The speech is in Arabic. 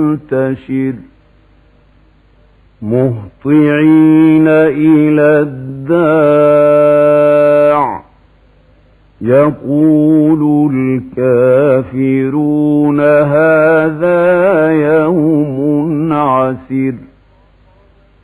ينتشر مهطعين إلى الداع يقول الكافرون هذا يوم عسر